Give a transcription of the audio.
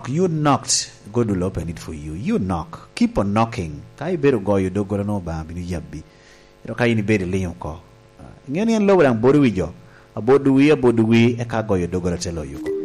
You knocked, God will open it for you. You knock. Keep on knocking. Kai beru go you dogoro no ba binu yabbi. Kai ni beri leyon ko. Ngeni en lo lang bodu wijo. Abodu wi e ka go you dogoro telo yuko.